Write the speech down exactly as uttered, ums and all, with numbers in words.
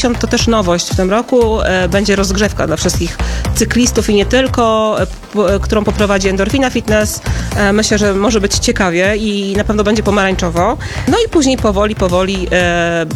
pięćdziesiąt to też nowość w tym roku. Będzie rozgrzewka dla wszystkich cyklistów i nie tylko, którą poprowadzi Endorfina Fitness. Myślę, że może być ciekawie i na pewno będzie pomarańczowo. No i później powoli, powoli